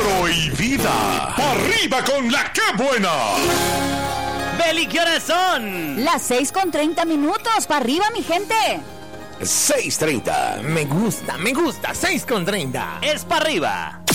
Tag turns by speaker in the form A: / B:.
A: prohibida. ¡Arriba con la que buena!
B: Beli, ¿qué horas son?
C: Las 6:30. Para arriba, mi gente.
D: 6:30. Me gusta. 6:30.
B: Es para arriba.